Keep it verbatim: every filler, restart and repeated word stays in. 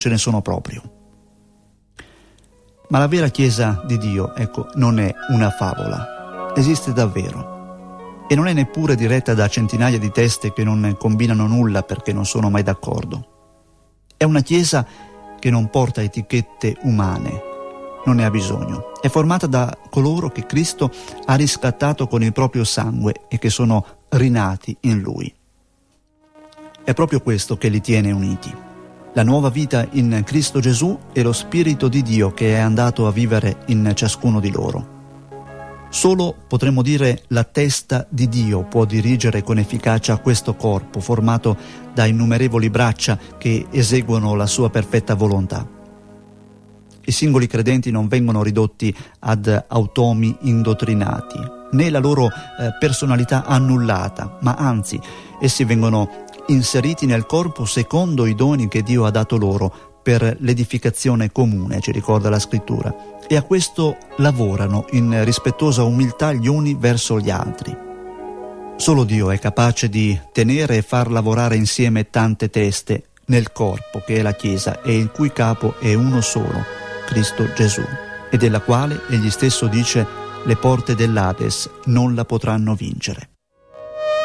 ce ne sono proprio. Ma la vera Chiesa di Dio, ecco, non è una favola, esiste davvero. E non è neppure diretta da centinaia di teste che non combinano nulla perché non sono mai d'accordo. È una Chiesa che non porta etichette umane, non ne ha bisogno. È formata da coloro che Cristo ha riscattato con il proprio sangue e che sono rinati in Lui. È proprio questo che li tiene uniti. La nuova vita in Cristo Gesù e lo Spirito di Dio che è andato a vivere in ciascuno di loro. Solo, potremmo dire, la testa di Dio può dirigere con efficacia questo corpo formato da innumerevoli braccia che eseguono la sua perfetta volontà. I singoli credenti non vengono ridotti ad automi indottrinati, né la loro eh, personalità annullata, ma anzi, essi vengono inseriti nel corpo secondo i doni che Dio ha dato loro per l'edificazione comune, ci ricorda la Scrittura, e a questo lavorano in rispettosa umiltà gli uni verso gli altri. Solo Dio è capace di tenere e far lavorare insieme tante teste nel corpo che è la Chiesa e il cui capo è uno solo, Cristo Gesù, e della quale egli stesso dice: le porte dell'Ades non la potranno vincere.